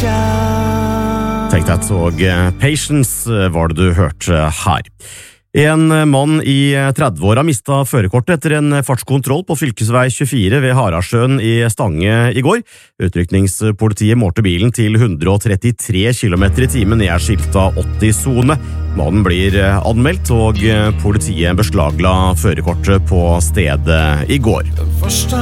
Tenk deg tog Patience var det du hørte her. En mann i 30-åra mistet førerkortet etter en fartskontroll på fylkesvei 24 ved Harasjøen i Stange i går. Utrykningspolitiet målte bilen til 133 km i timen i en skilta 80-zone. Mannen blir anmeldt, og politiet beslagla førerkortet på stedet i går. Den første